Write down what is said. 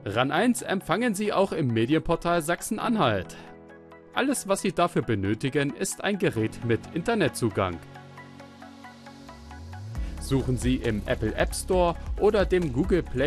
RAN 1 empfangen Sie auch im Medienportal Sachsen-Anhalt. Alles, was Sie dafür benötigen, ist ein Gerät mit Internetzugang. Suchen Sie im Apple App Store oder dem Google Play